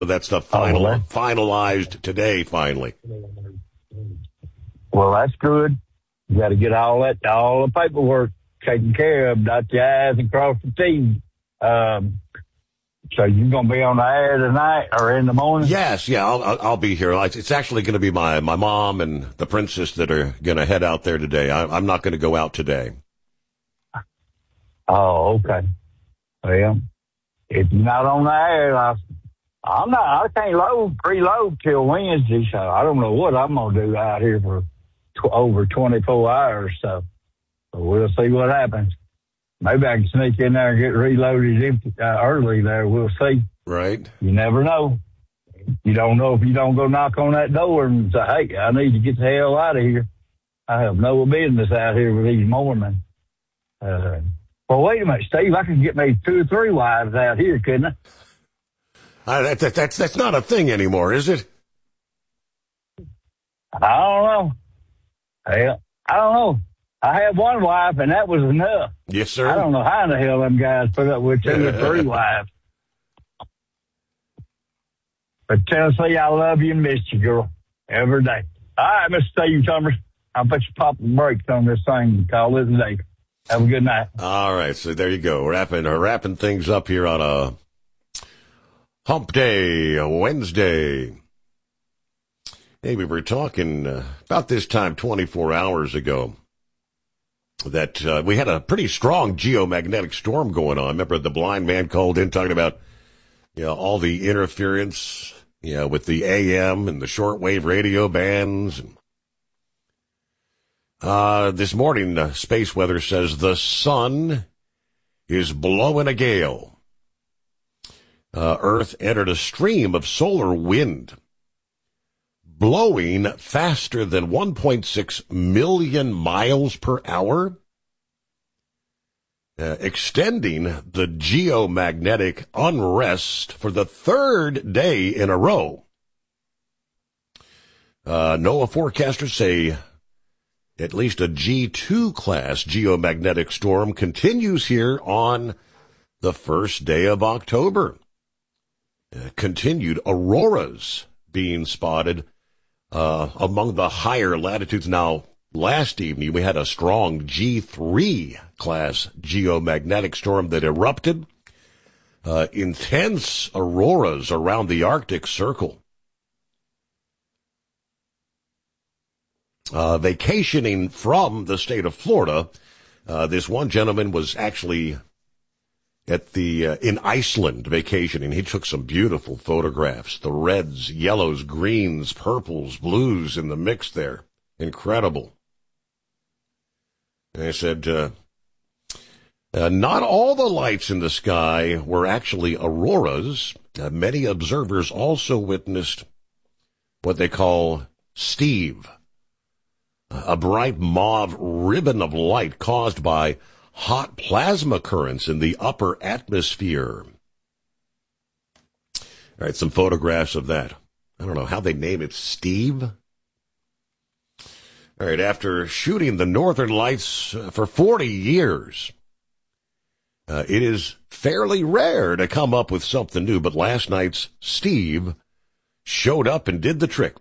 That stuff finalized today, finally. Well, that's good. You got to get all the paperwork taken care of, dot the I's and cross the T's. So you're going to be on the air tonight or in the morning? Yes, yeah, I'll be here. It's actually going to be my mom and the princess that are going to head out there today. I'm not going to go out today. Oh, okay. Well, if you're not on the air, I can't preload till Wednesday, so I don't know what I'm going to do out here for over 24 hours, so we'll see what happens. Maybe I can sneak in there and get reloaded early there. We'll see. Right. You never know. You don't know if you don't go knock on that door and say, hey, I need to get the hell out of here. I have no business out here with these mormons. Well, wait a minute, Steve. I can get me 2 or 3 wives out here, couldn't I? That's not a thing anymore, is it? I don't know. Hell, I don't know. I had 1 wife, and that was enough. Yes, sir. I don't know how in the hell them guys put up with 2 or 3 wives. But Tennessee, I love you and miss you, girl, every day. All right, Mr. Steve Summers, I'll bet you pop the brakes on this thing and call it a day. Have a good night. All right, so there you go. Wrapping things up here on a hump day, a Wednesday. Hey, we were talking about this time 24 hours ago that we had a pretty strong geomagnetic storm going on. Remember the blind man called in talking about all the interference with the AM and the shortwave radio bands. This morning, space weather says the sun is blowing a gale. Earth entered a stream of solar wind, blowing faster than 1.6 million miles per hour, extending the geomagnetic unrest for the 3rd day in a row. NOAA forecasters say at least a G2 class geomagnetic storm continues here on the 1st day of October. Continued auroras being spotted among the higher latitudes. Now, last evening we had a strong G3 class geomagnetic storm that erupted. Intense auroras around the Arctic Circle. Vacationing from the state of Florida, this one gentleman was actually at in Iceland vacationing. He took some beautiful photographs. The reds, yellows, greens, purples, blues in the mix there. Incredible. And I said, not all the lights in the sky were actually auroras. Many observers also witnessed what they call Steve, a bright mauve ribbon of light caused by hot plasma currents in the upper atmosphere. All right, some photographs of that. I don't know how they name it, Steve. All right, after shooting the Northern Lights for 40 years, it is fairly rare to come up with something new, but last night's Steve showed up and did the trick.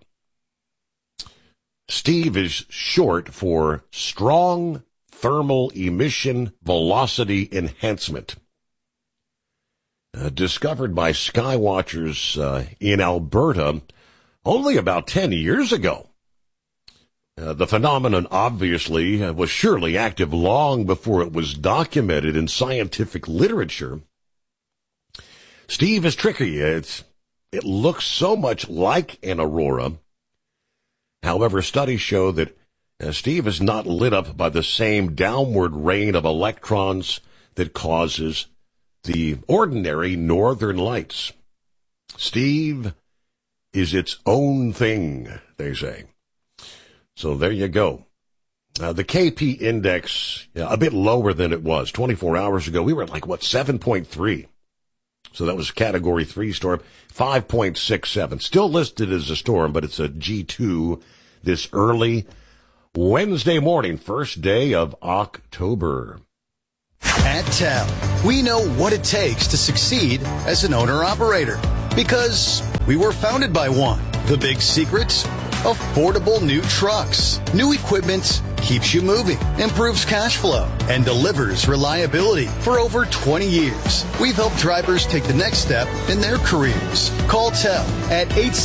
Steve is short for Strong Thermal Emission Velocity Enhancement. Discovered by skywatchers in Alberta only about 10 years ago. The phenomenon obviously was surely active long before it was documented in scientific literature. Steve is tricky. It looks so much like an aurora. However, studies show that Steve is not lit up by the same downward rain of electrons that causes the ordinary northern lights. Steve is its own thing, they say. So there you go. The KP index, a bit lower than it was. 24 hours ago, we were at 7.3. So that was Category 3 storm, 5.67. Still listed as a storm, but it's a G2 this early Wednesday morning, 1st day of October. At TEL, we know what it takes to succeed as an owner-operator. Because We were founded by one. The big secrets? Affordable new trucks. New equipment keeps you moving, improves cash flow, and delivers reliability for over 20 years. We've helped drivers take the next step in their careers. Call TEL at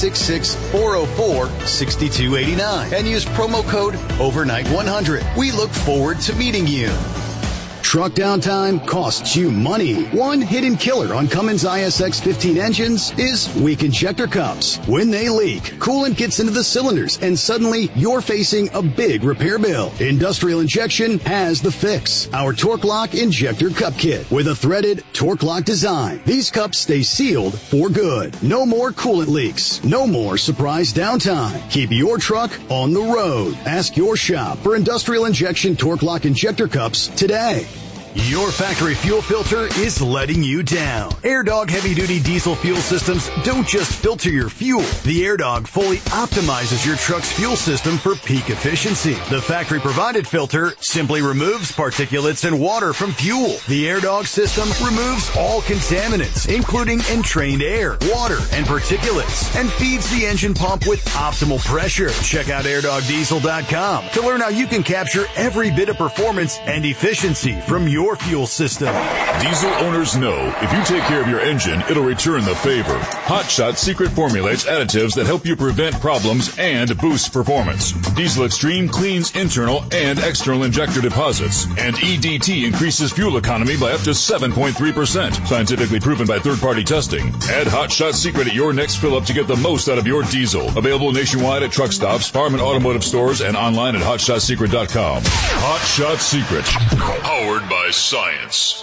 866-404-6289 and use promo code OVERNIGHT100. We look forward to meeting you. Truck downtime costs you money. One hidden killer on Cummins ISX 15 engines is weak injector cups. When they leak, coolant gets into the cylinders and suddenly you're facing a big repair bill. Industrial Injection has the fix. Our Torque Lock Injector Cup Kit with a threaded Torque Lock design. These cups stay sealed for good. No more coolant leaks. No more surprise downtime. Keep your truck on the road. Ask your shop for Industrial Injection Torque Lock Injector Cups today. Your factory fuel filter is letting you down. AirDog heavy-duty diesel fuel systems don't just filter your fuel. The AirDog fully optimizes your truck's fuel system for peak efficiency. The factory-provided filter simply removes particulates and water from fuel. The AirDog system removes all contaminants, including entrained air, water, and particulates, and feeds the engine pump with optimal pressure. Check out AirDogDiesel.com to learn how you can capture every bit of performance and efficiency from your fuel system. Diesel owners know if you take care of your engine, it'll return the favor. Hot Shot secret formulates additives that help you prevent problems and boost performance. Diesel Extreme cleans internal and external injector deposits, and EDT increases fuel economy by up to 7.3%. Scientifically proven by third-party testing. Add Hot Shot secret at your next fill-up to get the most out of your diesel. Available nationwide at truck stops, farm and automotive stores, and online at HotShotSecret.com. Hot Shot Secret. Powered by science.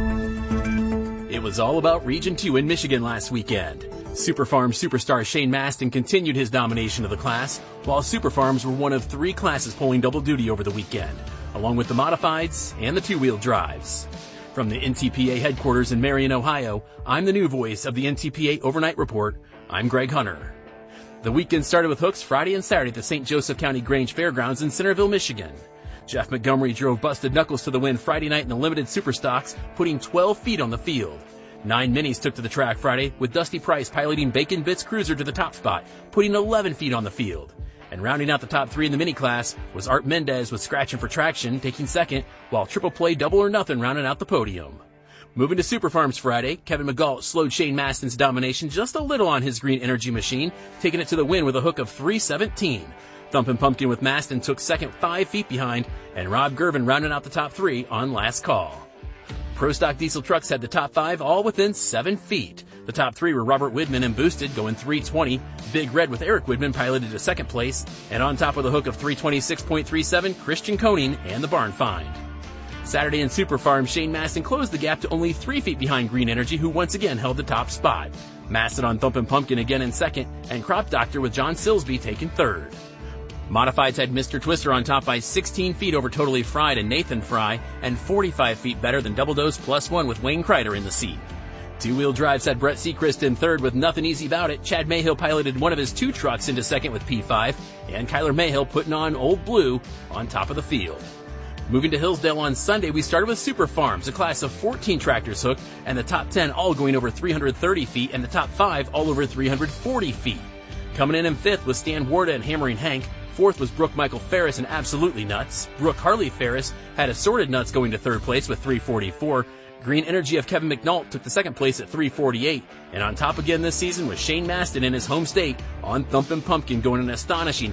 It was all about Region 2 in Michigan last weekend. Superfarm superstar Shane Maston continued his domination of the class, while Superfarms were one of 3 classes pulling double duty over the weekend, along with the modifieds and the two-wheel drives. From the NTPA headquarters in Marion, Ohio, I'm the new voice of the NTPA Overnight Report. I'm Greg Hunter. The weekend started with hooks Friday and Saturday at the St. Joseph County Grange Fairgrounds in Centerville, Michigan. Jeff Montgomery drove Busted Knuckles to the win Friday night in the limited Superstocks, putting 12 feet on the field. 9 minis took to the track Friday, with Dusty Price piloting Bacon Bits Cruiser to the top spot, putting 11 feet on the field. And rounding out the top 3 in the mini class was Art Mendez with Scratchin' for Traction, taking second, while Triple Play Double or Nothing rounding out the podium. Moving to Superfarms Friday, Kevin McGault slowed Shane Maston's domination just a little on his Green Energy machine, taking it to the win with a hook of 317. Thumpin' Pumpkin with Maston took second 5 feet behind, and Rob Gervin rounded out the top 3 on last call. Pro Stock diesel trucks had the top 5 all within 7 feet. The top 3 were Robert Widman and Boosted going 320, Big Red with Eric Widman piloted to second place, and on top with a hook of 326.37, Christian Koning and the Barn Find. Saturday in Superfarm, Shane Maston closed the gap to only 3 feet behind Green Energy, who once again held the top spot. Maston on Thumpin' Pumpkin again in second, and Crop Doctor with John Silsby taking third. Modifieds had Mr. Twister on top by 16 feet over Totally Fried and Nathan Fry, and 45 feet better than Double Dose Plus One with Wayne Kreider in the seat. Two-wheel drives had Brett Seacrest in third with Nothing Easy About It. Chad Mayhill piloted one of his 2 trucks into second with P5, and Kyler Mayhill putting on Old Blue on top of the field. Moving to Hillsdale on Sunday, we started with Superfarms, a class of 14 tractors hooked, and the top 10 all going over 330 feet, and the top 5 all over 340 feet. Coming in 5th was Stan Warda and Hammering Hank. 4th was Brooke Michael Ferris and Absolutely Nuts. Brooke Harley Ferris had Assorted Nuts going to 3rd place with 344. Green Energy of Kevin McNaught took the 2nd place at 348. And on top again this season was Shane Maston in his home state on Thumpin' Pumpkin going an astonishing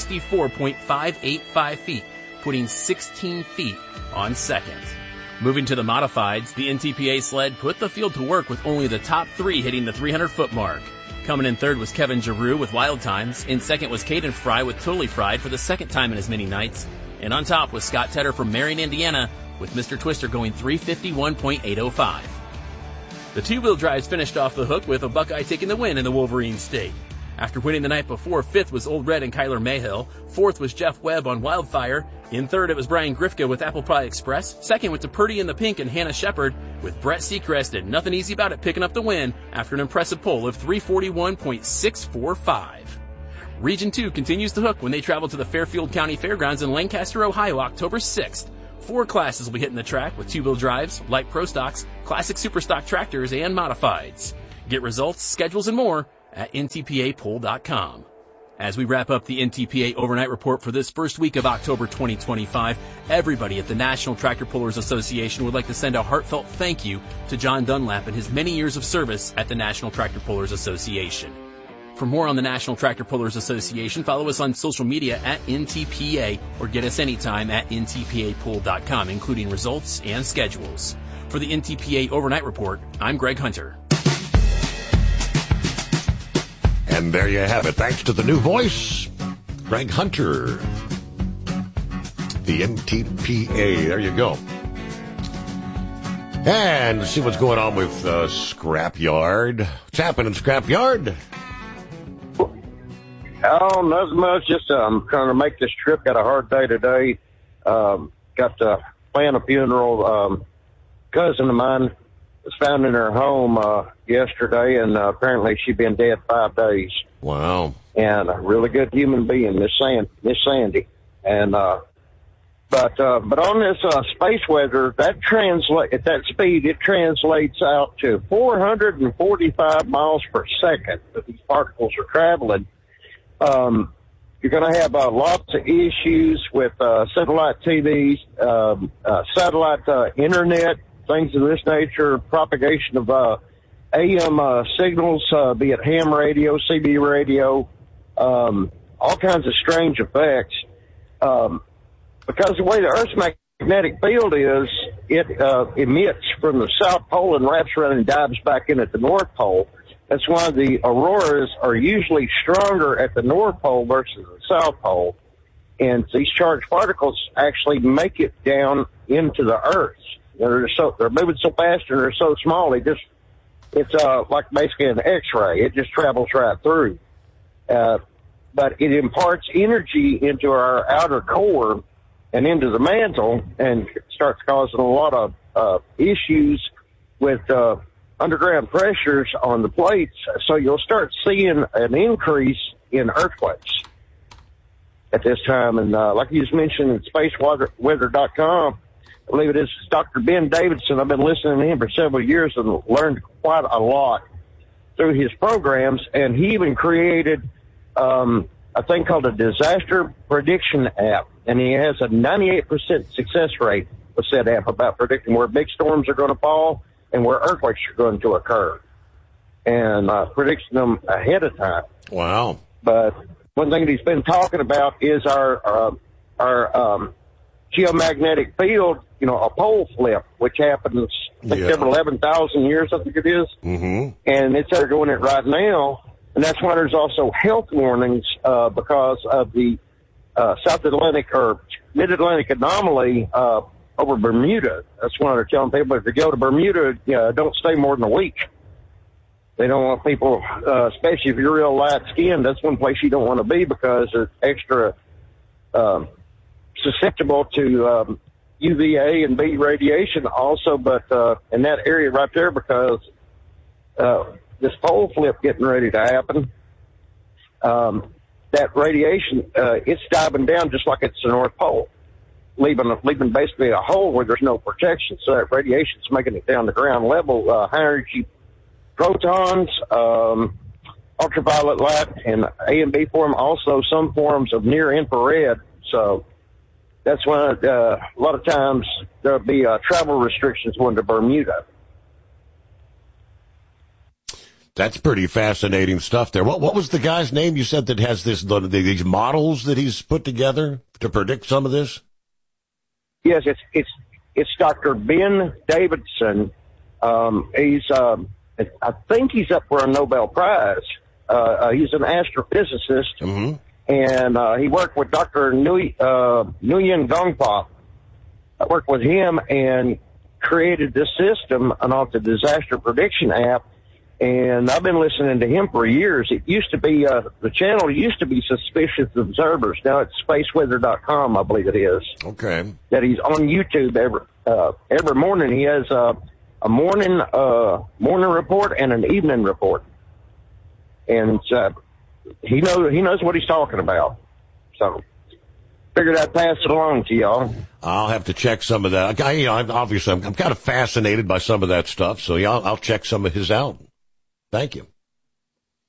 364.585 feet, putting 16 feet on second. Moving to the modifieds, the NTPA sled put the field to work with only the top 3 hitting the 300-foot mark. Coming in third was Kevin Giroux with Wild Times. In second was Caden Fry with Totally Fried for the 2nd time in as many nights. And on top was Scott Tedder from Marion, Indiana, with Mr. Twister going 351.805. The two-wheel drives finished off the hook with a Buckeye taking the win in the Wolverine State. After winning the night before, 5th was Old Red and Kyler Mayhill. 4th was Jeff Webb on Wildfire. In 3rd, it was Brian Grifka with Apple Pie Express. 2nd went to Purdy in the Pink and Hannah Shepard, with Brett Seacrest and Nothing Easy About It picking up the win after an impressive pole of 341.645. Region 2 continues to hook when they travel to the Fairfield County Fairgrounds in Lancaster, Ohio, October 6th. 4 classes will be hitting the track with two-wheel drives, light pro stocks, classic super stock tractors, and modifieds. Get results, schedules, and more at ntpapoll.com. As we wrap up the NTPA Overnight Report for this first week of October 2025, everybody at the National Tractor Pullers Association would like to send a heartfelt thank you to John Dunlap and his many years of service at the National Tractor Pullers Association. For more on the National Tractor Pullers Association, follow us on social media at NTPA or get us anytime at ntpapoll.com, including results and schedules. For the NTPA Overnight Report, I'm Greg Hunter. And there you have it. Thanks to the new voice, Greg Hunter. The NTPA. There you go. And see what's going on with Scrapyard. What's happening, Scrapyard? Oh, not much. Just trying to make this trip. Got a hard day today. Got to plan a funeral. Cousin of mine was found in her home yesterday, and apparently she'd been dead 5 days. Wow. And a really good human being, Miss Sandy. And but on this space weather, at that speed, it translates out to 445 miles per second that these particles are traveling. You're going to have lots of issues with satellite TVs, satellite internet, things of this nature, propagation of AM signals, be it ham radio, CB radio, all kinds of strange effects. Because the way the Earth's magnetic field is, it emits from the South Pole and wraps around and dives back in at the North Pole. That's why the auroras are usually stronger at the North Pole versus the South Pole. And these charged particles actually make it down into the Earth. They're moving so fast and they're so small, it's like basically an X-ray. It just travels right through. But it imparts energy into our outer core and into the mantle and starts causing a lot of issues with underground pressures on the plates. So you'll start seeing an increase in earthquakes at this time. And like you just mentioned in spaceweather.com, I believe it is Dr. Ben Davidson. I've been listening to him for several years and learned quite a lot through his programs. And he even created a thing called a disaster prediction app. And he has a 98% success rate with that app about predicting where big storms are going to fall and where earthquakes are going to occur, and predicting them ahead of time. Wow. But one thing that he's been talking about is our geomagnetic field, a pole flip, which happens every 11,000 years, I think it is. Mm-hmm. And it's undergoing it right now. And that's why there's also health warnings because of the South Atlantic or Mid-Atlantic anomaly over Bermuda. That's why they're telling people if you go to Bermuda, don't stay more than a week. They don't want people, especially if you're real light-skinned, that's one place you don't want to be because it's extra susceptible to UVA and B radiation also, but in that area right there because this pole flip getting ready to happen, that radiation, it's diving down just like it's the North Pole, leaving basically a hole where there's no protection. So that radiation's making it down to ground level. High energy protons, ultraviolet light, and A and B form, also some forms of near infrared. So that's why a lot of times there'll be travel restrictions going to Bermuda. That's pretty fascinating stuff there. What was the guy's name you said that has these models that he's put together to predict some of this? Yes, it's Dr. Ben Davidson. He's I think he's up for a Nobel Prize. He's an astrophysicist, mm-hmm. and he worked with Dr. Nguyen Gongpa. I worked with him and created this system on the disaster prediction app. And I've been listening to him for years. It used to be, the channel used to be Suspicious Observers. Now it's spaceweather.com, I believe it is. Okay. That he's on YouTube every morning. He has a morning report and an evening report. And he knows what he's talking about. So figured I'd pass it along to y'all. I'll have to check some of that. Obviously, I'm kind of fascinated by some of that stuff. So yeah, I'll check some of his out. Thank you.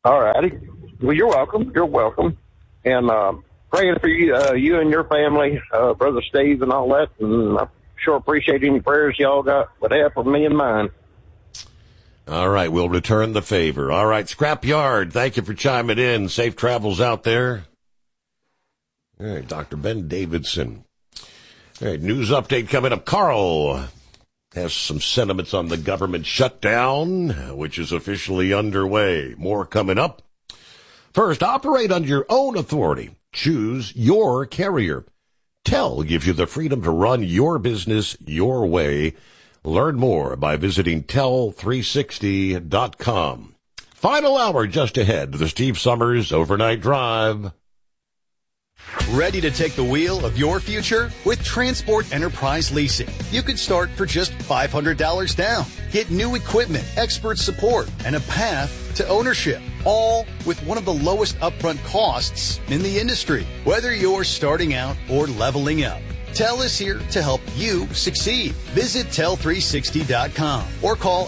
All righty. Well, you're welcome. You're welcome. And praying for you, you and your family, Brother Steve and all that. And I sure appreciate any prayers y'all got with help of me and mine. All right, we'll return the favor. All right, Scrapyard, thank you for chiming in. Safe travels out there. All right, Dr. Ben Davidson. All right, news update coming up. Carl has some sentiments on the government shutdown, which is officially underway. More coming up. First, operate on your own authority. Choose your carrier. TEL gives you the freedom to run your business your way. Learn more by visiting tel360.com. Final hour just ahead. The Steve Summers Overnight Drive. Ready to take the wheel of your future? With Transport Enterprise Leasing, you can start for just $500 down. Get new equipment, expert support, and a path to ownership, all with one of the lowest upfront costs in the industry. Whether you're starting out or leveling up, TEL is here to help you succeed. Visit tel360.com or call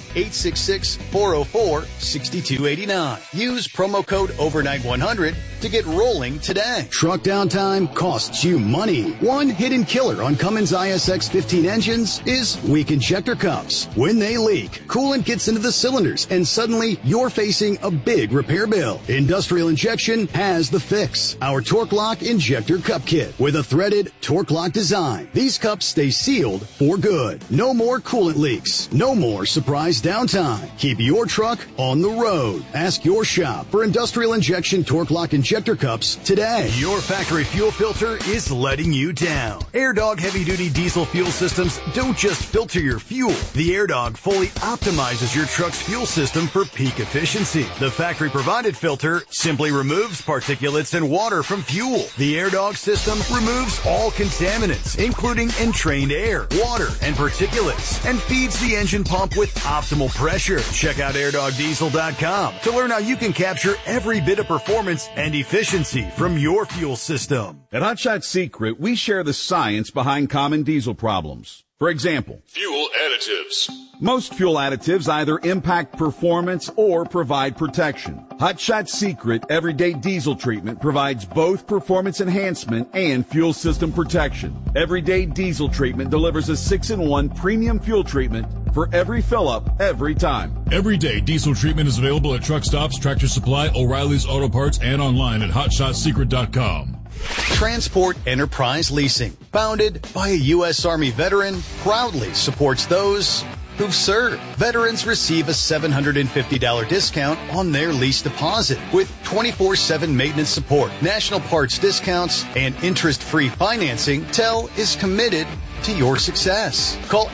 866-404-6289. Use promo code overnight100 to get rolling today. Truck downtime costs you money. One hidden killer on Cummins ISX 15 engines is weak injector cups. When they leak, coolant gets into the cylinders and suddenly you're facing a big repair bill. Industrial Injection has the fix. Our Torque Lock Injector Cup Kit with a threaded Torque Lock design. These cups stay sealed for good. No more coolant leaks. No more surprise downtime. Keep your truck on the road. Ask your shop for Industrial Injection Torque Lock Injector Cups today. Your factory fuel filter is letting you down. AirDog heavy-duty diesel fuel systems don't just filter your fuel. The AirDog fully optimizes your truck's fuel system for peak efficiency. The factory-provided filter simply removes particulates and water from fuel. The AirDog system removes all contaminants, including entrained air, water, and particulates, and feeds the engine pump with optimal pressure. Check out airdogdiesel.com to learn how you can capture every bit of performance and efficiency from your fuel system. At Hot Shot Secret, we share the science behind common diesel problems. For example, fuel additives. Most fuel additives either impact performance or provide protection. Hot Shot Secret Everyday Diesel Treatment provides both performance enhancement and fuel system protection. Everyday Diesel Treatment delivers a 6-in-1 premium fuel treatment for every fill-up, every time. Everyday Diesel Treatment is available at truck stops, Tractor Supply, O'Reilly's Auto Parts, and online at hotshotsecret.com. Transport Enterprise Leasing, founded by a U.S. Army veteran, proudly supports those who've served. Veterans receive a $750 discount on their lease deposit with 24/7 maintenance support, national parts discounts, and interest-free financing. TEL is committed to your success. Call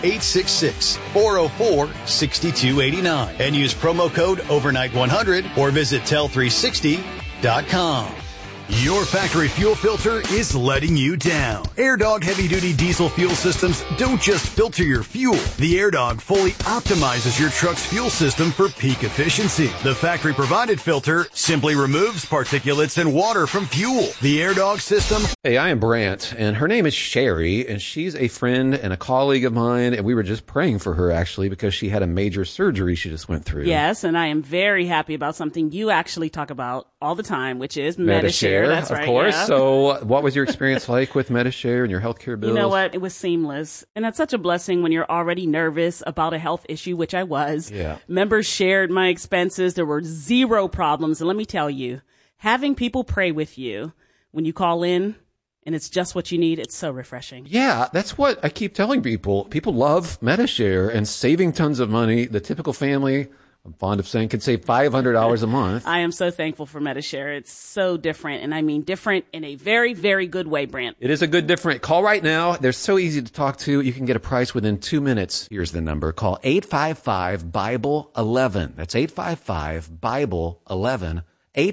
866-404-6289 and use promo code overnight100 or visit tel360.com. Your factory fuel filter is letting you down. AirDog heavy-duty diesel fuel systems don't just filter your fuel. The AirDog fully optimizes your truck's fuel system for peak efficiency. The factory-provided filter simply removes particulates and water from fuel. The AirDog system... Hey, I am Brant, and her name is Sherry, and she's a friend and a colleague of mine, and we were just praying for her, actually, because she had a major surgery she just went through. Yes, and I am very happy about something you actually talk about all the time, which is Medi-Share. That's right, of course. Yeah. So what was your experience like with Medi-Share and your healthcare bills? You know what? It was seamless. And that's such a blessing when you're already nervous about a health issue, which I was. Yeah. Members shared my expenses. There were zero problems. And let me tell you, having people pray with you when you call in and it's just what you need, it's so refreshing. Yeah, that's what I keep telling people. People love Medi-Share and saving tons of money. The typical family, I'm fond of saying, could save $500 a month. I am so thankful for Medi-Share. It's so different, and I mean different in a very, very good way, Brant. It is a good different. Call right now. They're so easy to talk to. You can get a price within 2 minutes. Here's the number. Call 855-BIBLE-11. That's 855-BIBLE-11.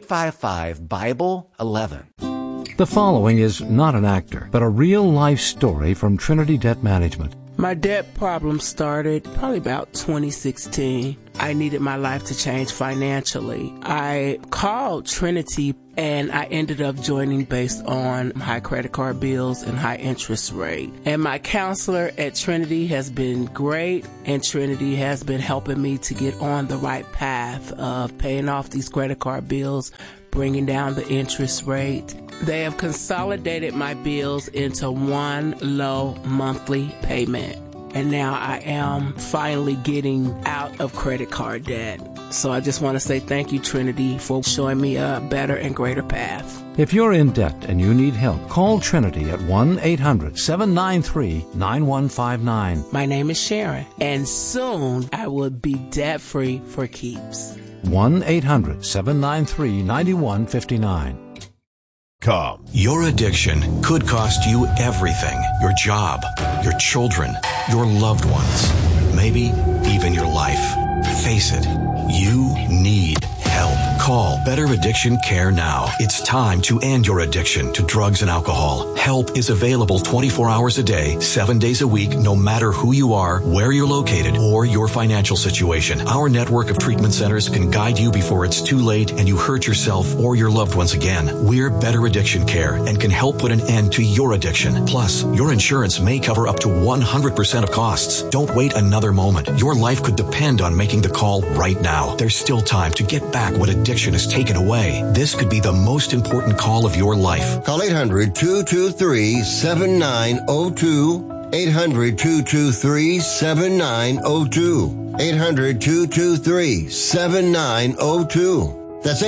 855-BIBLE-11. The following is not an actor, but a real-life story from Trinity Debt Management. My debt problem started probably about 2016. I needed my life to change financially. I called Trinity and I ended up joining based on high credit card bills and high interest rate. And my counselor at Trinity has been great, and Trinity has been helping me to get on the right path of paying off these credit card bills, bringing down the interest rate. They have consolidated my bills into one low monthly payment. And now I am finally getting out of credit card debt. So I just want to say thank you, Trinity, for showing me a better and greater path. If you're in debt and you need help, call Trinity at 1-800-793-9159. My name is Sharon, and soon I will be debt-free for keeps. 1-800-793-9159. Your addiction could cost you everything. Your job, your children, your loved ones, maybe even your life. Face it, you need help. Call Better Addiction Care now. It's time to end your addiction to drugs and alcohol. Help is available 24 hours a day, 7 days a week, no matter who you are, where you're located, or your financial situation. Our network of treatment centers can guide you before it's too late and you hurt yourself or your loved ones again. We're Better Addiction Care and can help put an end to your addiction. Plus, your insurance may cover up to 100% of costs. Don't wait another moment. Your life could depend on making the call right now. There's still time to get back what addiction has taken away. This could be the most important call of your life. Call 800-223-7902. 800-223-7902. 800-223-7902. That's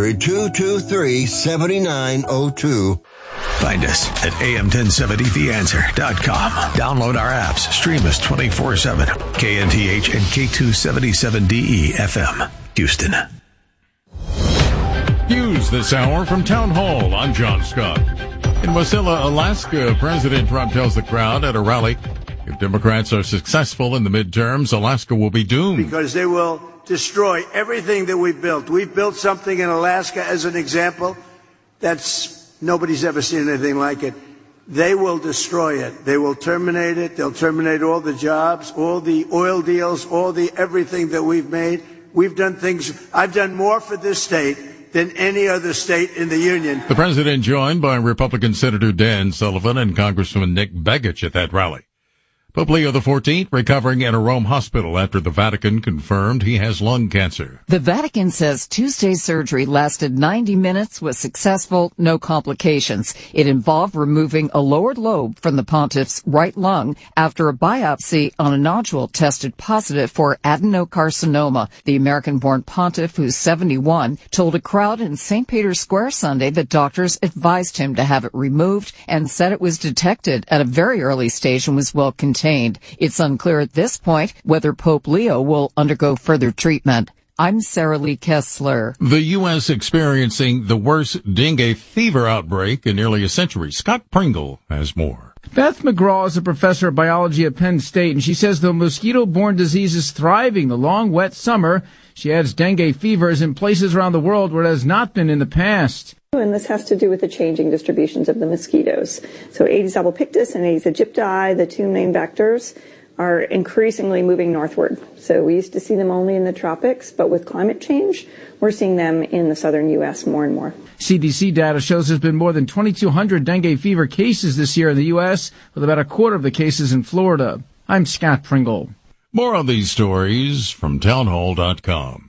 800-223-7902. Find us at am1070theanswer.com. Download our apps. Stream us 24/7. KNTH and K277DE FM, Houston. News this hour from Town Hall. I'm John Scott. In Wasilla, Alaska, President Trump tells the crowd at a rally, if Democrats are successful in the midterms, Alaska will be doomed. Because they will destroy everything that we've built. We've built something in Alaska, as an example, nobody's ever seen anything like it. They will destroy it. They will terminate it. They'll terminate all the jobs, all the oil deals, everything that we've made. We've done things. I've done more for this state than any other state in the union. The president joined by Republican Senator Dan Sullivan and Congressman Nick Begich at that rally. Pope Leo XIV recovering in a Rome hospital after the Vatican confirmed he has lung cancer. The Vatican says Tuesday's surgery lasted 90 minutes, was successful, no complications. It involved removing a lower lobe from the pontiff's right lung after a biopsy on a nodule tested positive for adenocarcinoma. The American-born pontiff, who's 71, told a crowd in St. Peter's Square Sunday that doctors advised him to have it removed and said it was detected at a very early stage and was well contained. It's unclear at this point whether Pope Leo will undergo further treatment. I'm Sarah Lee Kessler. The U.S. experiencing the worst dengue fever outbreak in nearly a century. Scott Pringle has more. Beth McGraw is a professor of biology at Penn State, and she says the mosquito-borne disease is thriving the long, wet summer. She adds dengue fever is in places around the world where it has not been in the past. And this has to do with the changing distributions of the mosquitoes. So Aedes albopictus and Aedes aegypti, the two main vectors, are increasingly moving northward. So we used to see them only in the tropics, but with climate change, we're seeing them in the southern U.S. more and more. CDC data shows there's been more than 2,200 dengue fever cases this year in the U.S., with about a quarter of the cases in Florida. I'm Scott Pringle. More on these stories from townhall.com.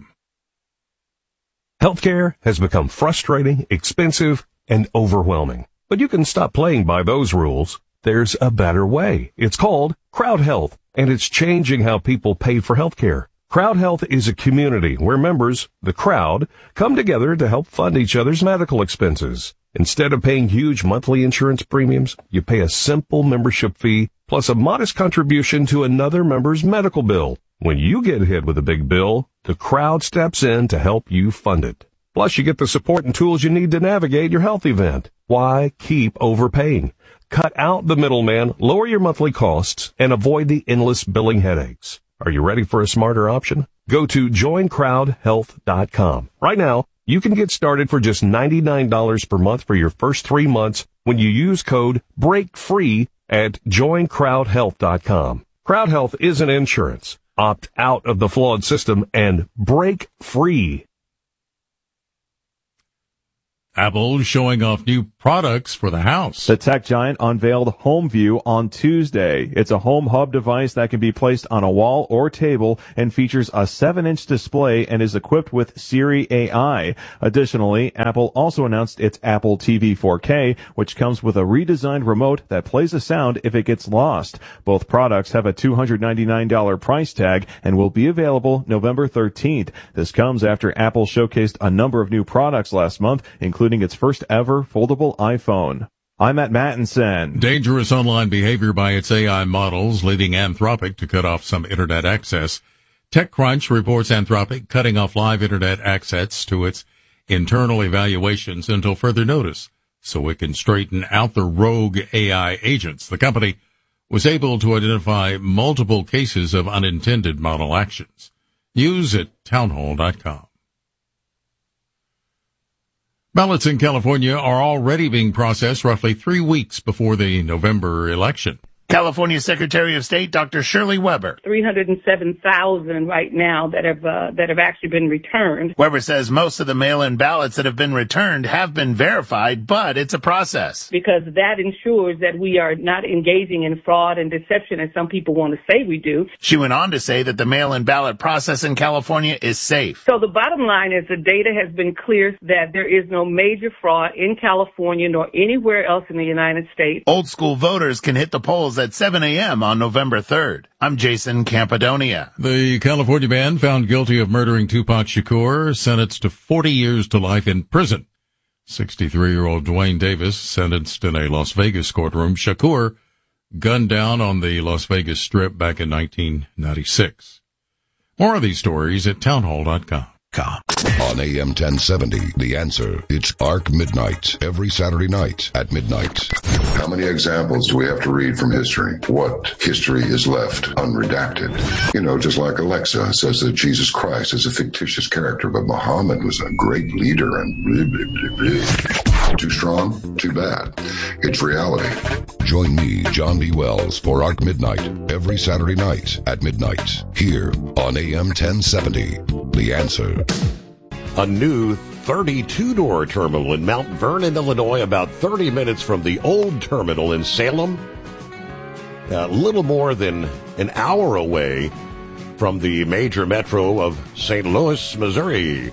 Healthcare has become frustrating, expensive, and overwhelming. But you can stop playing by those rules. There's a better way. It's called Crowd Health, and it's changing how people pay for healthcare. Crowd Health is a community where members, the crowd, come together to help fund each other's medical expenses. Instead of paying huge monthly insurance premiums, you pay a simple membership fee plus a modest contribution to another member's medical bill. When you get hit with a big bill, the crowd steps in to help you fund it. Plus, you get the support and tools you need to navigate your health event. Why keep overpaying? Cut out the middleman, lower your monthly costs, and avoid the endless billing headaches. Are you ready for a smarter option? Go to joincrowdhealth.com. Right now, you can get started for just $99 per month for your first 3 months when you use code BREAKFREE at joincrowdhealth.com. Crowd Health isn't insurance. Opt out of the flawed system and break free. Apple showing off new products for the house. The tech giant unveiled HomeView on Tuesday. It's a home hub device that can be placed on a wall or table and features a 7-inch display and is equipped with Siri AI. Additionally, Apple also announced its Apple TV 4K, which comes with a redesigned remote that plays a sound if it gets lost. Both products have a $299 price tag and will be available November 13th. This comes after Apple showcased a number of new products last month, including its first ever foldable iPhone. I'm Matt Mattinson. Dangerous online behavior by its AI models, leading Anthropic to cut off some internet access. TechCrunch reports Anthropic cutting off live internet access to its internal evaluations until further notice, so it can straighten out the rogue AI agents. The company was able to identify multiple cases of unintended model actions. News at townhall.com. Ballots in California are already being processed roughly 3 weeks before the November election. California Secretary of State Dr. Shirley Weber. 307,000 right now that have actually been returned. Weber says most of the mail-in ballots that have been returned have been verified, but it's a process. Because that ensures that we are not engaging in fraud and deception as some people want to say we do. She went on to say that the mail-in ballot process in California is safe. So the bottom line is the data has been clear that there is no major fraud in California nor anywhere else in the United States. Old school voters can hit the polls at 7 a.m. on November 3rd. I'm Jason Campadonia. The California man found guilty of murdering Tupac Shakur, sentenced to 40 years to life in prison. 63-year-old Dwayne Davis sentenced in a Las Vegas courtroom. Shakur gunned down on the Las Vegas Strip back in 1996. More of these stories at townhall.com. On AM 1070, The Answer, it's Arc Midnight, every Saturday night at midnight. How many examples do we have to read from history? What history is left unredacted? You know, just like Alexa says that Jesus Christ is a fictitious character, but Muhammad was a great leader and blah, blah, blah, blah. Too strong? Too bad. It's reality. Join me, John B. Wells, for Arc Midnight, every Saturday night at midnight, here on AM 1070, The Answer. A new 32-door terminal in Mount Vernon, Illinois, about 30 minutes from the old terminal in Salem. A little more than an hour away from the major metro of St. Louis, Missouri.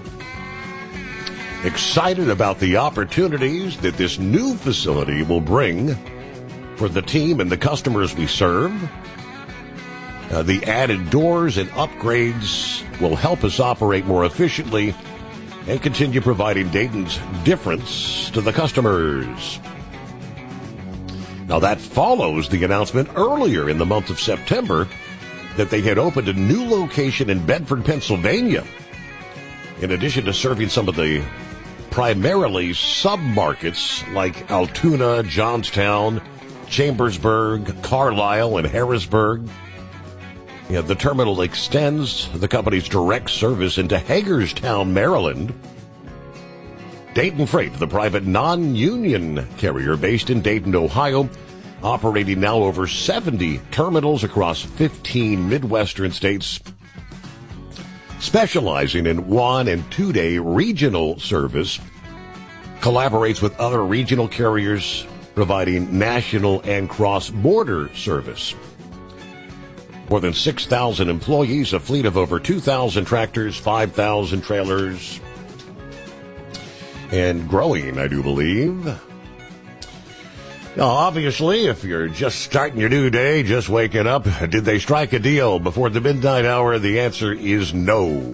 Excited about the opportunities that this new facility will bring for the team and the customers we serve. The added doors and upgrades will help us operate more efficiently and continue providing Dayton's difference to the customers. Now, that follows the announcement earlier in the month of September that they had opened a new location in Bedford, Pennsylvania. In addition to serving some of the primarily sub-markets like Altoona, Johnstown, Chambersburg, Carlisle, and Harrisburg, the terminal extends the company's direct service into Hagerstown, Maryland. Dayton Freight, the private non-union carrier based in Dayton, Ohio, operating now over 70 terminals across 15 Midwestern states, specializing in 1- and 2-day regional service, collaborates with other regional carriers, providing national and cross-border service. More than 6,000 employees, a fleet of over 2,000 tractors, 5,000 trailers, and growing, I do believe. Now, obviously, if you're just starting your new day, just waking up, did they strike a deal before the midnight hour? The answer is no.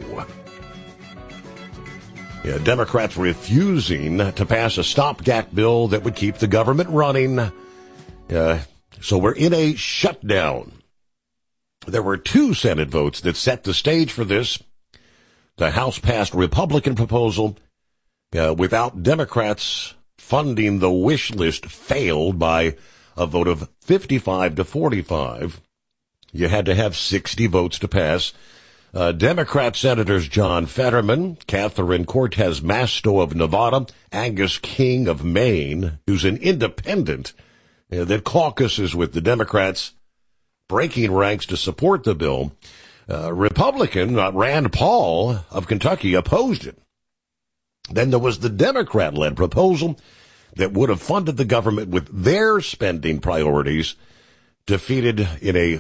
Democrats refusing to pass a stopgap bill that would keep the government running. So we're in a shutdown. There were 2 Senate votes that set the stage for this. The House passed Republican proposal without Democrats funding the wish list failed by a vote of 55 to 45. You had to have 60 votes to pass. Democrat Senators John Fetterman, Catherine Cortez Masto of Nevada, Angus King of Maine, who's an independent that caucuses with the Democrats, breaking ranks to support the bill. Republican Rand Paul of Kentucky opposed it. Then there was the Democrat-led proposal that would have funded the government with their spending priorities, defeated in a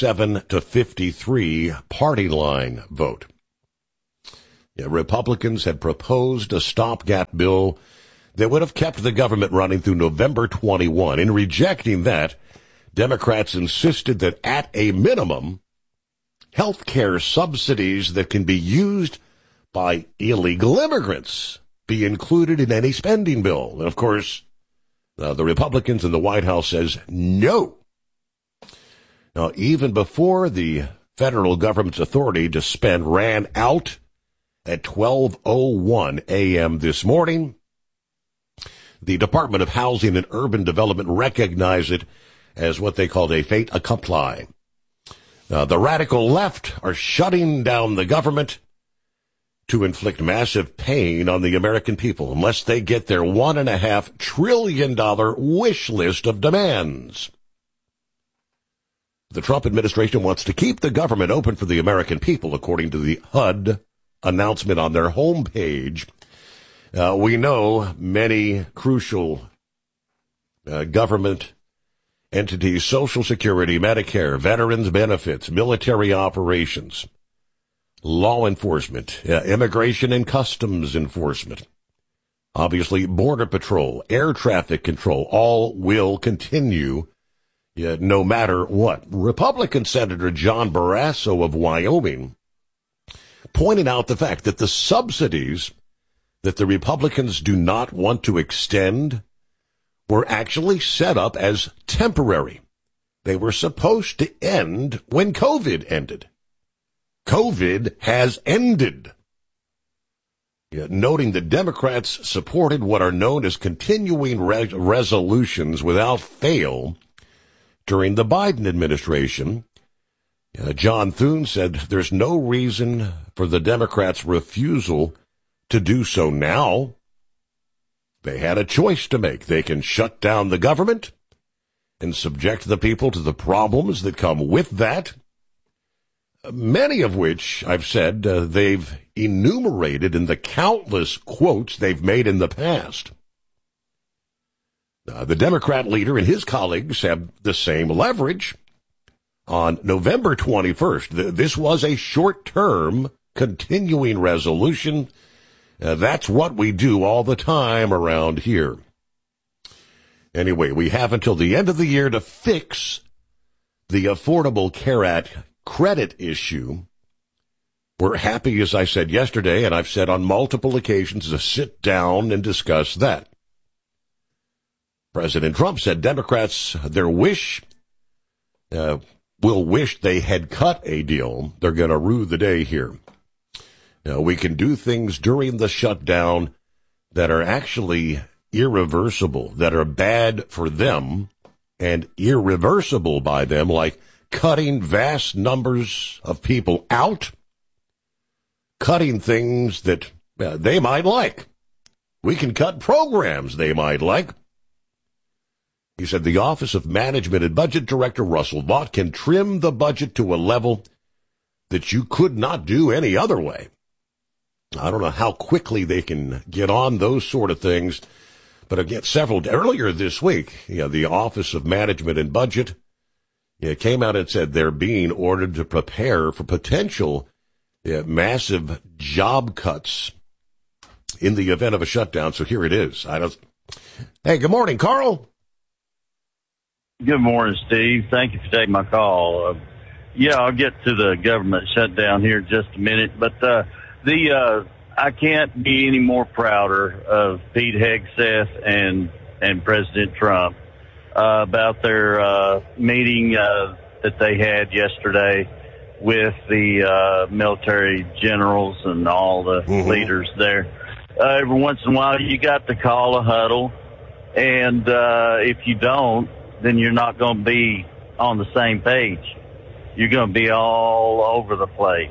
47-53 party line vote. Republicans had proposed a stopgap bill that would have kept the government running through November 21. In rejecting that, Democrats insisted that at a minimum, health care subsidies that can be used by illegal immigrants be included in any spending bill. And of course, the Republicans in the White House says no. Now, even before the federal government's authority to spend ran out at 12:01 a.m. this morning, the Department of Housing and Urban Development recognized it as what they called a fait accompli. The radical left are shutting down the government to inflict massive pain on the American people unless they get their $1.5 trillion wish list of demands. The Trump administration wants to keep the government open for the American people, according to the HUD announcement on their homepage. We know many crucial government entities: Social Security, Medicare, veterans benefits, military operations, law enforcement, immigration and customs enforcement, obviously Border Patrol, air traffic control, all will continue no matter what. Republican Senator John Barrasso of Wyoming pointed out the fact that the subsidies that the Republicans do not want to extend were actually set up as temporary. They were supposed to end when COVID ended. COVID has ended. Noting that Democrats supported what are known as continuing resolutions without fail during the Biden administration, John Thune said there's no reason for the Democrats' refusal to do so now. They had a choice to make. They can shut down the government and subject the people to the problems that come with that, many of which, I've said, they've enumerated in the countless quotes they've made in the past. The Democrat leader and his colleagues have the same leverage. On November 21st, this was a short-term continuing resolution. That's what we do all the time around here. Anyway, we have until the end of the year to fix the Affordable Care Act credit issue. We're happy, as I said yesterday, and I've said on multiple occasions, to sit down and discuss that. President Trump said Democrats, their wish, will wish they had cut a deal. They're going to rue the day here. Now, we can do things during the shutdown that are actually irreversible, that are bad for them and irreversible by them, like cutting vast numbers of people out, cutting things that they might like. We can cut programs they might like. He said the Office of Management and Budget Director Russell Vought can trim the budget to a level that you could not do any other way. I don't know how quickly they can get on those sort of things, but again, earlier this week, the Office of Management and Budget came out and said they're being ordered to prepare for potential massive job cuts in the event of a shutdown. So here it is. Hey, good morning, Carl. Good morning, Steve. Thank you for taking my call. I'll get to the government shutdown here in just a minute, but I can't be any more prouder of Pete Hegseth and President Trump about their meeting that they had yesterday with the military generals and all the leaders there. Every once in a while, you got to call a huddle, and if you don't, then you're not going to be on the same page. You're going to be all over the place,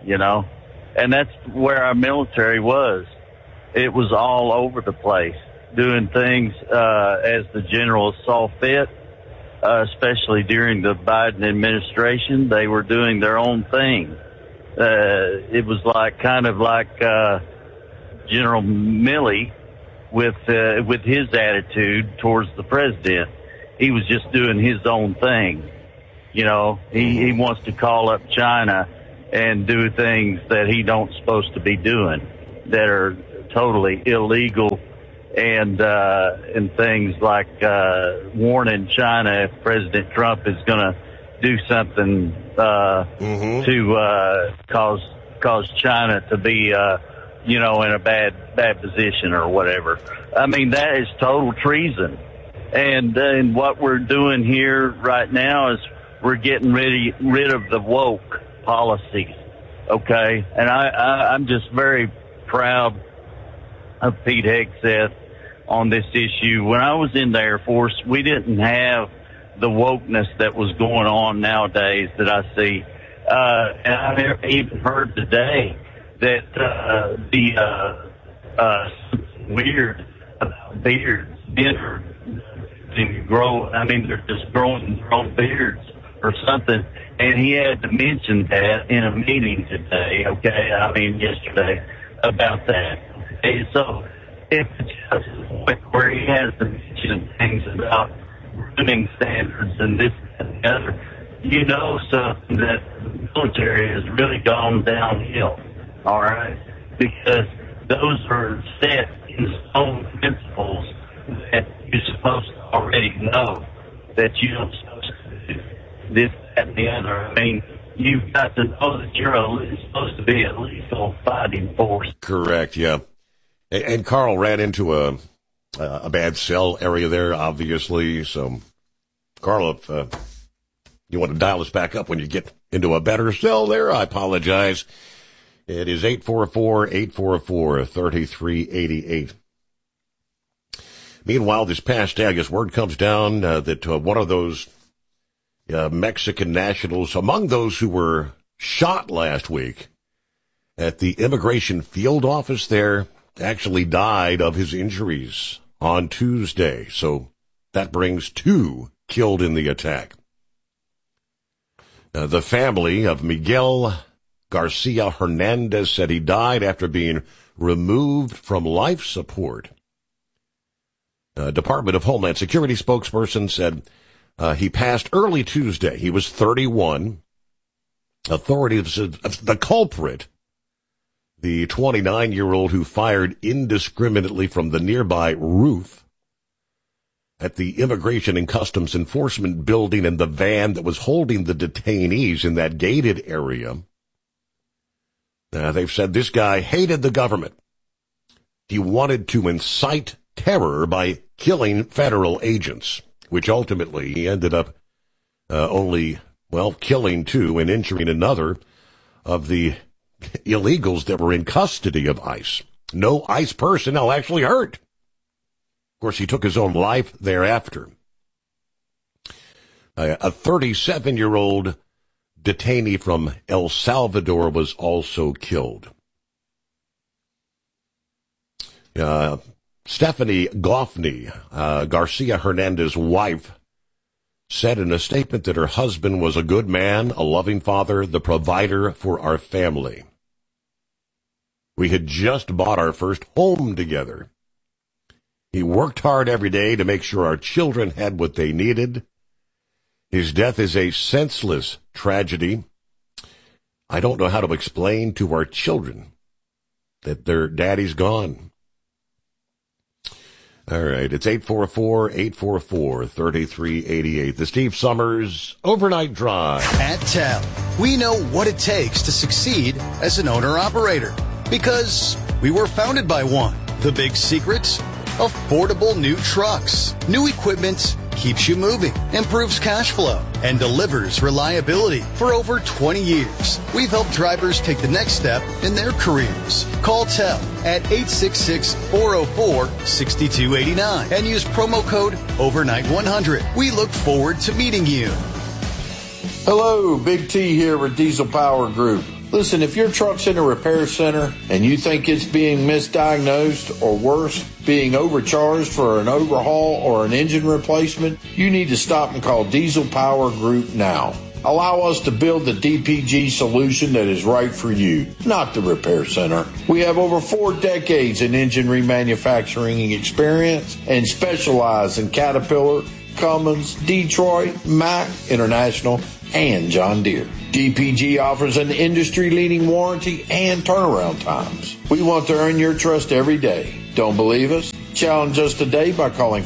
And that's where our military was. It was all over the place, doing things as the generals saw fit. especially during the Biden administration. They were doing their own thing. It was kind of like General Milley with his attitude towards the president. He was just doing his own thing. You know, he wants to call up China and do things that he don't supposed to be doing that are totally illegal, and things like warning China if President Trump is going to do something to cause China to be in a bad position or whatever. I mean, that is total treason. And what we're doing here right now is we're getting rid of the woke policies, okay? And I'm just very proud of Pete Hegseth on this issue. When I was in the Air Force, we didn't have the wokeness that was going on nowadays that I see. And I even heard today that weird about beards. Men are they're just growing beards or something. And he had to mention that in a meeting today, yesterday, about that. And so if it's just where he has to mention things about grooming standards and this and the other, something that the military has really gone downhill, all right? Because those are set in stone principles that you're supposed to already know that you don't supposed to do this, that, and the other. I mean, you've got to know that you're supposed to be a lethal fighting force. Correct, yeah. And Carl ran into a bad cell area there, obviously. So, Carl, if you want to dial us back up when you get into a better cell there, I apologize. It is 844-844-3388. Meanwhile, this past day, I guess word comes down that one of those Mexican nationals, among those who were shot last week at the immigration field office there, actually died of his injuries on Tuesday. So that brings 2 killed in the attack. The family of Miguel Garcia Hernandez said he died after being removed from life support. Department of Homeland Security spokesperson said he passed early Tuesday. He was 31. Authorities said the culprit, the 29-year-old who fired indiscriminately from the nearby roof at the Immigration and Customs Enforcement building and the van that was holding the detainees in that gated area. They've said this guy hated the government. He wanted to incite terror by killing federal agents, which ultimately he ended up killing 2 and injuring another of the illegals that were in custody of ICE. No ICE personnel actually hurt. Of course, he took his own life thereafter. A 37-year-old detainee from El Salvador was also killed. Stephanie Goffney, Garcia Hernandez's wife, said in a statement that her husband was a good man, a loving father, the provider for our family. We had just bought our first home together. He worked hard every day to make sure our children had what they needed. His death is a senseless tragedy. I don't know how to explain to our children that their daddy's gone. All right, it's 844-844-3388. The Steve Summers Overnight Drive. At TEL, we know what it takes to succeed as an owner-operator because we were founded by one. The big secrets? Affordable new trucks. New equipment keeps you moving, improves cash flow, and delivers reliability for over 20 years. We've helped drivers take the next step in their careers. Call TEL at 866-404-6289 and use promo code OVERNIGHT100. We look forward to meeting you. Hello, Big T here with Diesel Power Group. Listen, if your truck's in a repair center and you think it's being misdiagnosed or worse, being overcharged for an overhaul or an engine replacement, you need to stop and call Diesel Power Group now. Allow us to build the DPG solution that is right for you, not the repair center. We have over 4 decades in engine remanufacturing experience and specialize in Caterpillar, Cummins, Detroit, Mack, International, and John Deere. DPG offers an industry-leading warranty and turnaround times. We want to earn your trust every day. Don't believe us? Challenge us today by calling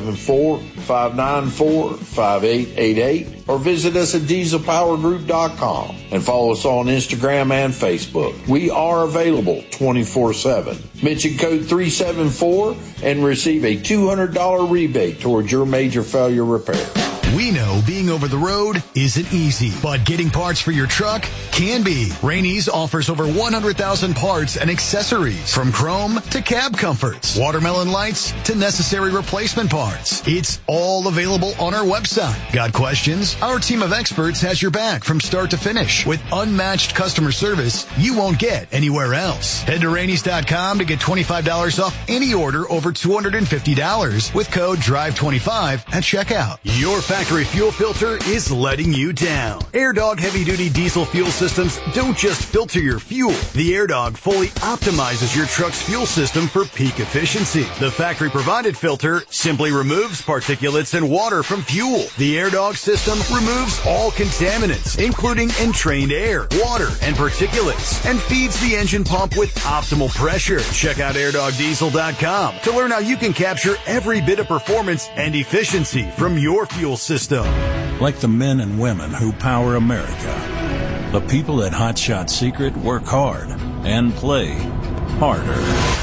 574-594-5888 or visit us at dieselpowergroup.com and follow us on Instagram and Facebook. We are available 24/7. Mention code 374 and receive a $200 rebate towards your major failure repair. We know being over the road isn't easy, but getting parts for your truck can be. Rainey's offers over 100,000 parts and accessories, from chrome to cab comforts, watermelon lights to necessary replacement parts. It's all available on our website. Got questions? Our team of experts has your back from start to finish with unmatched customer service you won't get anywhere else. Head to Rainey's.com to get $25 off any order over $250 with code DRIVE25 at checkout. Your factory fuel filter is letting you down. AirDog heavy-duty diesel fuel systems don't just filter your fuel. The AirDog fully optimizes your truck's fuel system for peak efficiency. The factory-provided filter simply removes particulates and water from fuel. The AirDog system removes all contaminants, including entrained air, water, and particulates, and feeds the engine pump with optimal pressure. Check out AirDogDiesel.com to learn how you can capture every bit of performance and efficiency from your fuel system. Like the men and women who power America, the people at Hot Shot Secret work hard and play harder.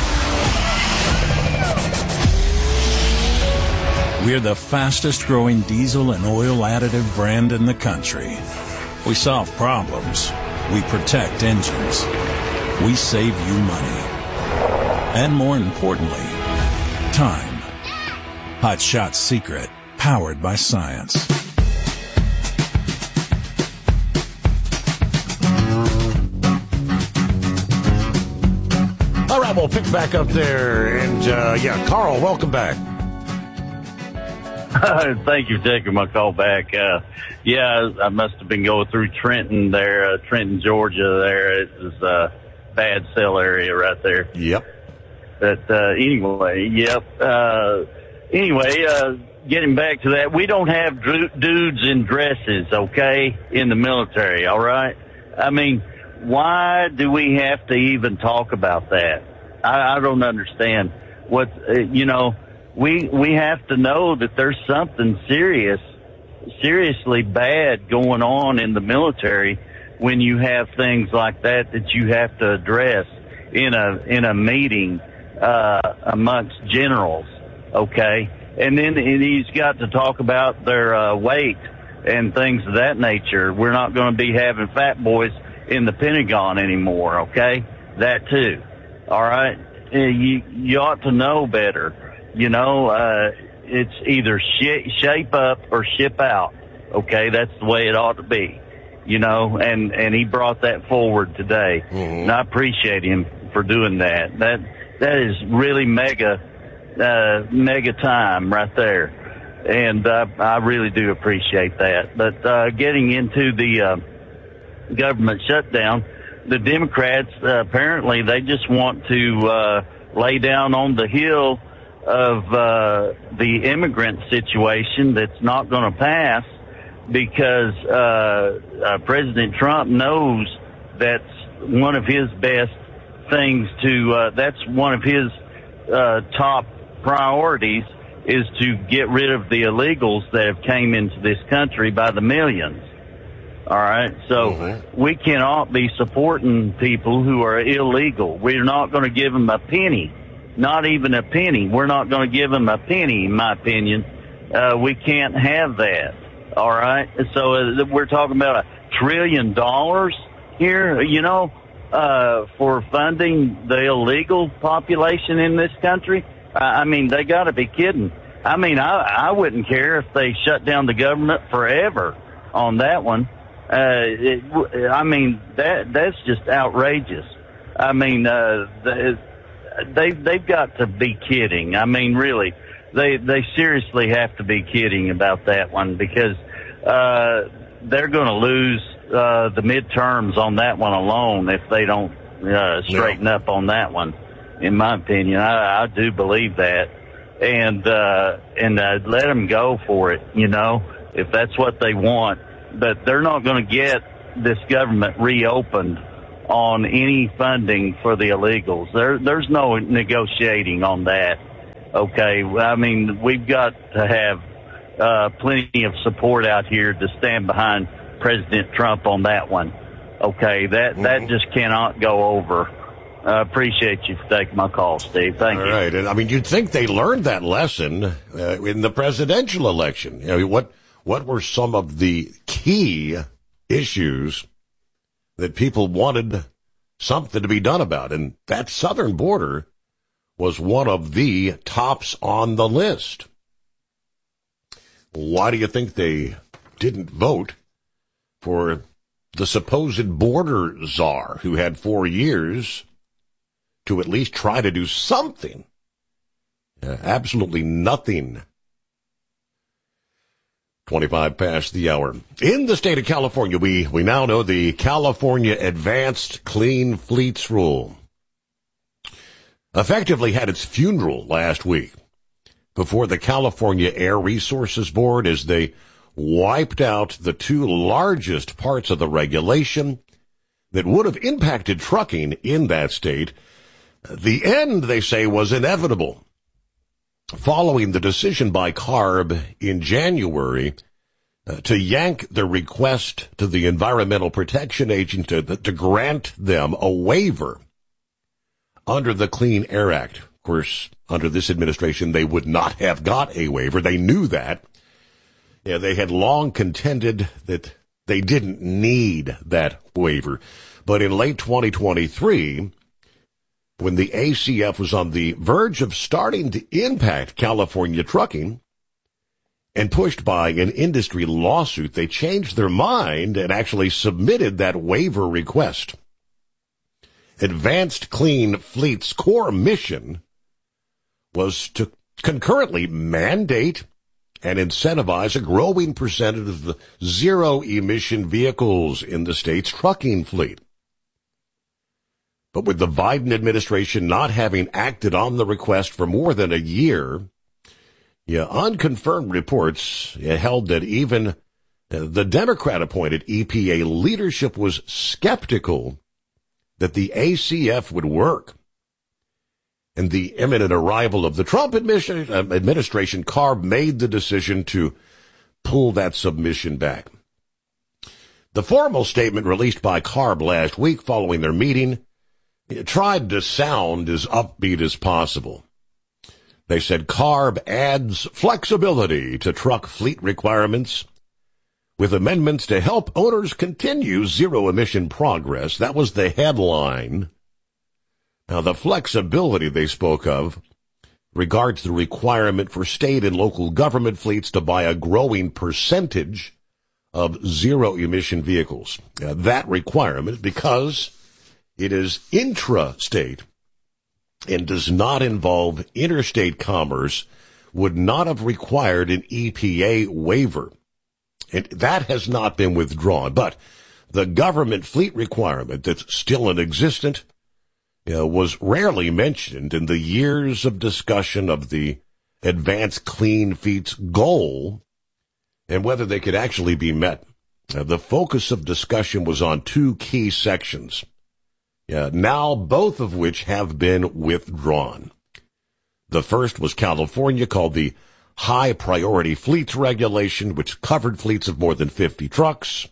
We're the fastest growing diesel and oil additive brand in the country. We solve problems. We protect engines. We save you money. And more importantly, time. Hot Shot Secret. Powered by science. All right, we'll pick back up there. And, Carl, welcome back. Thank you for taking my call back. I must have been going through Trenton there, Trenton, Georgia there. It was a bad cell area right there. Yep. But getting back to that, we don't have dudes in dresses, okay, in the military, all right? I mean, why do we have to even talk about that? I don't understand. We have to know that there's something seriously bad going on in the military when you have things like that you have to address in a meeting amongst generals, okay? And then he's got to talk about their weight and things of that nature. We're not going to be having fat boys in the Pentagon anymore, okay? That too. All right? You ought to know better. It's either shape up or ship out, okay? That's the way it ought to be, and he brought that forward today. Mm-hmm. And I appreciate him for doing that. That is really mega time right there. And I really do appreciate that. But getting into the government shutdown, the Democrats, apparently they just want to lay down on the hill of the immigrant situation that's not going to pass because President Trump knows that's one of his best things that's one of his top priorities is to get rid of the illegals that have came into this country by the millions. All right. So we cannot be supporting people who are illegal. We're not going to give them a penny, not even a penny. We're not going to give them a penny, in my opinion. We can't have that. All right. So we're talking about $1 trillion here, for funding the illegal population in this country. I mean, they got to be kidding. I mean, I wouldn't care if they shut down the government forever on that one. I mean, that's just outrageous. I mean, they've got to be kidding. I mean, really, they seriously have to be kidding about that one, because they're going to lose the midterms on that one alone if they don't straighten up on that one. In my opinion, I do believe that, and let them go for it. You know, if that's what they want. But they're not going to get this government reopened on any funding for the illegals. There's no negotiating on that. Okay, I mean, we've got to have plenty of support out here to stand behind President Trump on that one. Okay, that just cannot go over. I appreciate you for taking my call, Steve. Thank you. All right, and I mean, you'd think they learned that lesson in the presidential election. You know, what were some of the key issues that people wanted something to be done about? And that southern border was one of the tops on the list. Why do you think they didn't vote for the supposed border czar who had 4 years to at least try to do something? Absolutely nothing. 25 past the hour. In the state of California, we now know the California Advanced Clean Fleets Rule effectively had its funeral last week before the California Air Resources Board as they wiped out the two largest parts of the regulation that would have impacted trucking in that state. The end, they say, was inevitable. Following the decision by CARB in January to yank the request to the Environmental Protection Agency to grant them a waiver under the Clean Air Act. Of course, under this administration, they would not have got a waiver. They knew that. Yeah, they had long contended that they didn't need that waiver. But in late 2023, when the ACF was on the verge of starting to impact California trucking and pushed by an industry lawsuit, they changed their mind and actually submitted that waiver request. Advanced Clean Fleet's core mission was to concurrently mandate and incentivize a growing percentage of the zero-emission vehicles in the state's trucking fleet. But with the Biden administration not having acted on the request for more than a year, unconfirmed reports held that even the Democrat-appointed EPA leadership was skeptical that the ACF would work. And the imminent arrival of the Trump administration, CARB made the decision to pull that submission back. The formal statement released by CARB last week following their meeting tried to sound as upbeat as possible. They said CARB adds flexibility to truck fleet requirements with amendments to help owners continue zero-emission progress. That was the headline. Now, the flexibility they spoke of regards the requirement for state and local government fleets to buy a growing percentage of zero-emission vehicles. That requirement, because it is intra-state and does not involve interstate commerce, would not have required an EPA waiver. And that has not been withdrawn. But the government fleet requirement that's still in existence was rarely mentioned in the years of discussion of the Advanced Clean Fleet's goal and whether they could actually be met. The focus of discussion was on two key sections. Now both of which have been withdrawn. The first was California, called the High Priority Fleets Regulation, which covered fleets of more than 50 trucks.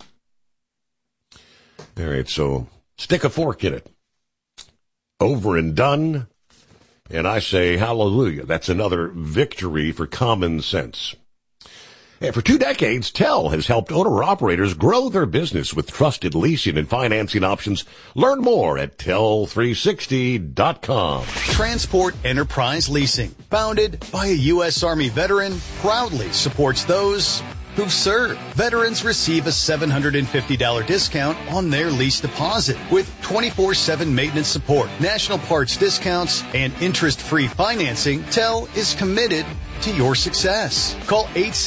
All right, so stick a fork in it. Over and done. And I say hallelujah. That's another victory for common sense. And for 2 decades, TEL has helped owner-operators grow their business with trusted leasing and financing options. Learn more at TEL360.com. Transport Enterprise Leasing, founded by a U.S. Army veteran, proudly supports those who've served. Veterans receive a $750 discount on their lease deposit with 24/7 maintenance support, national parts discounts, and interest-free financing. TEL is committed to your success. Call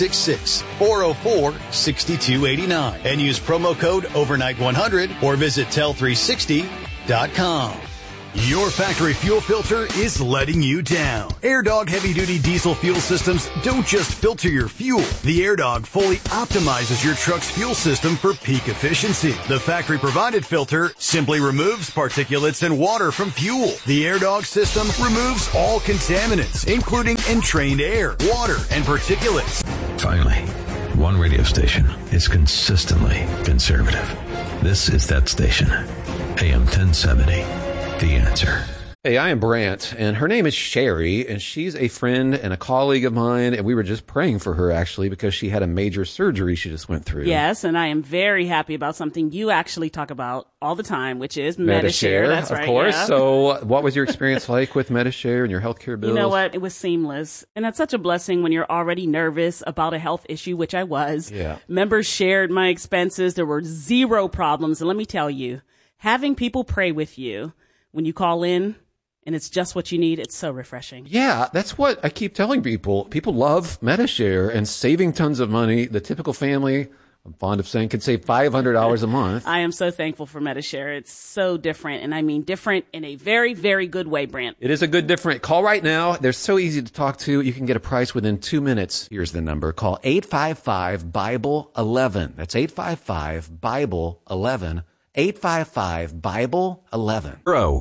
866-404-6289 and use promo code overnight100 or visit tel360.com. Your factory fuel filter is letting you down. AirDog heavy-duty diesel fuel systems don't just filter your fuel. The AirDog fully optimizes your truck's fuel system for peak efficiency. The factory-provided filter simply removes particulates and water from fuel. The AirDog system removes all contaminants, including entrained air, water, and particulates. Finally, one radio station is consistently conservative. This is that station, AM 1070. The Answer. Hey, I am Brant, and her name is Sherry, and she's a friend and a colleague of mine, and we were just praying for her, actually, because she had a major surgery she just went through. Yes, and I am very happy about something you actually talk about all the time, which is Medi-Share. That's right, of course. Yeah. So what was your experience like with Medi-Share and your healthcare bills? You know what? It was seamless. And that's such a blessing when you're already nervous about a health issue, which I was. Yeah. Members shared my expenses. There were zero problems. And let me tell you, having people pray with you when you call in and it's just what you need, it's so refreshing. Yeah, that's what I keep telling people. People love Medi-Share and saving tons of money. The typical family, I'm fond of saying, can save $500 a month. I am so thankful for Medi-Share. It's so different, and I mean different in a very, very good way, Brant. It is a good different. Call right now. They're so easy to talk to. You can get a price within 2 minutes. Here's the number. Call 855-BIBLE-11. That's 855-BIBLE-11. 855-BIBLE-11. Bro.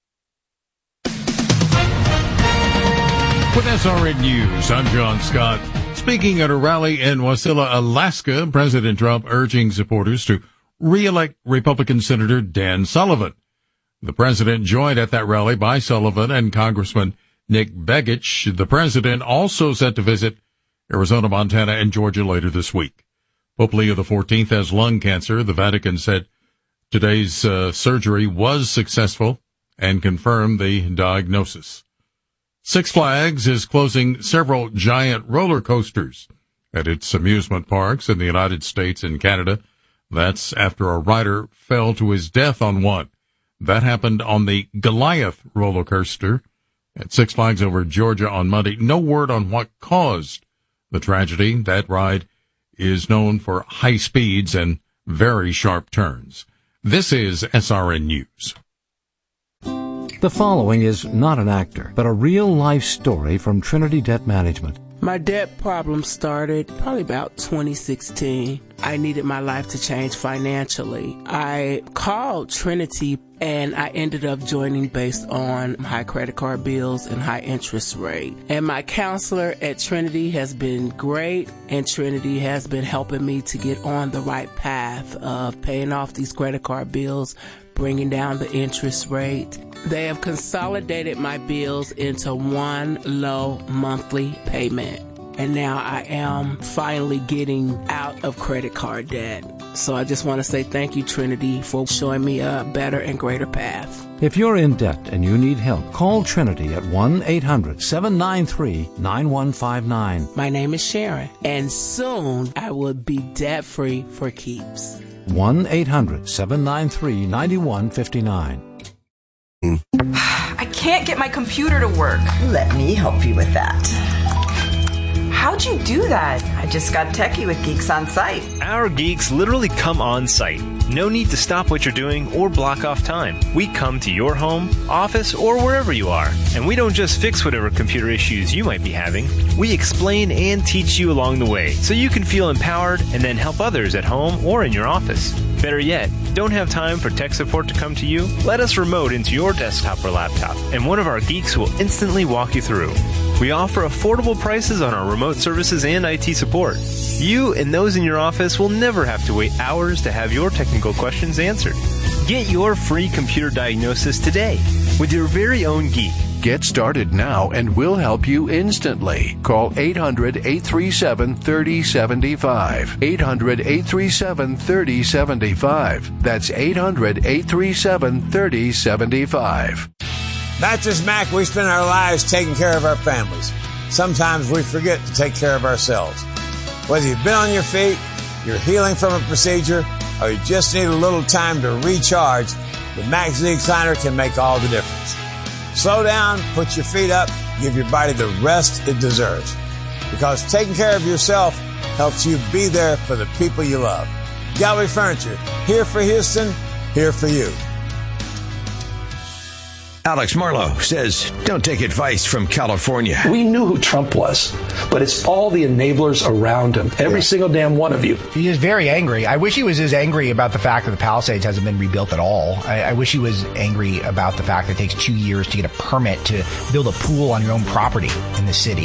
With SRN News, I'm John Scott. Speaking at a rally in Wasilla, Alaska, President Trump urging supporters to re-elect Republican Senator Dan Sullivan. The president joined at that rally by Sullivan and Congressman Nick Begich. The president also set to visit Arizona, Montana, and Georgia later this week. Pope Leo XIV has lung cancer. The Vatican said today's surgery was successful and confirmed the diagnosis. Six Flags is closing several giant roller coasters at its amusement parks in the United States and Canada. That's after a rider fell to his death on one. That happened on the Goliath roller coaster at Six Flags over Georgia on Monday. No word on what caused the tragedy. That ride is known for high speeds and very sharp turns. This is SRN News. The following is not an actor, but a real-life story from Trinity Debt Management. My debt problem started probably about 2016. I needed my life to change financially. I called Trinity and I ended up joining based on high credit card bills and high interest rate. And my counselor at Trinity has been great, and Trinity has been helping me to get on the right path of paying off these credit card bills, bringing down the interest rate. They have consolidated my bills into one low monthly payment. And now I am finally getting out of credit card debt. So I just want to say thank you, Trinity, for showing me a better and greater path. If you're in debt and you need help, call Trinity at 1-800-793-9159. My name is Sharon, and soon I will be debt-free for keeps. 1-800-793-9159. I can't get my computer to work. Let me help you with that. How'd you do that? I just got techie with Geeks on Site. Our geeks literally come on site. No need to stop what you're doing or block off time. We come to your home, office, or wherever you are. And we don't just fix whatever computer issues you might be having. We explain and teach you along the way so you can feel empowered and then help others at home or in your office. Better yet, don't have time for tech support to come to you? Let us remote into your desktop or laptop, and one of our geeks will instantly walk you through. We offer affordable prices on our remote services and IT support. You and those in your office will never have to wait hours to have your technical questions answered. Get your free computer diagnosis today with your very own geek. Get started now and we'll help you instantly. Call 800-837-3075. 800-837-3075. That's 800-837-3075. Not just Mac, we spend our lives taking care of our families. Sometimes we forget to take care of ourselves. Whether you've been on your feet, you're healing from a procedure, or you just need a little time to recharge, the Max Z Recliner can make all the difference. Slow down, put your feet up, give your body the rest it deserves. Because taking care of yourself helps you be there for the people you love. Gallery Furniture, here for Houston, here for you. Alex Marlowe says, don't take advice from California. We knew who Trump was, but it's all the enablers around him. Every single damn one of you. He is very angry. I wish he was as angry about the fact that the Palisades hasn't been rebuilt at all. I wish he was angry about the fact that it takes 2 years to get a permit to build a pool on your own property in the city.